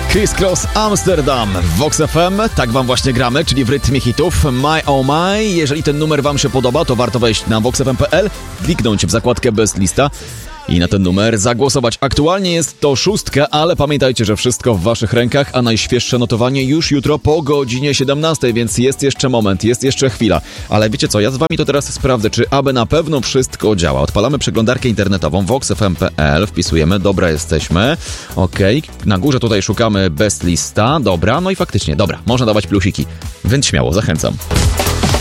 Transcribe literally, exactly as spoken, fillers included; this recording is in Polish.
Criss Cross Amsterdam w Vox F M. Tak wam właśnie gramy, czyli w rytmie hitów My Oh My. Jeżeli ten numer wam się podoba, to warto wejść na vox f m kropka p l, kliknąć w zakładkę Best Lista i na ten numer zagłosować. Aktualnie jest to szóstka, ale pamiętajcie, że wszystko w waszych rękach, a najświeższe notowanie już jutro po godzinie siedemnastej, więc jest jeszcze moment, jest jeszcze chwila. Ale wiecie co, ja z wami to teraz sprawdzę, czy aby na pewno wszystko działa. Odpalamy przeglądarkę internetową vox f m kropka p l, wpisujemy, dobra, jesteśmy, okej, okay. Na górze tutaj szukamy Best Lista, dobra, no i faktycznie, dobra, można dawać plusiki, więc śmiało, zachęcam.